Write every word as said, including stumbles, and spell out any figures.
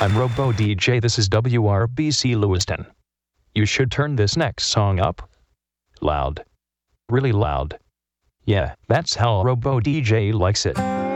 I'm Robo D J, this is W R B C Lewiston. You should turn this next song up. Loud. Really loud. Yeah, that's how Robo D J likes it.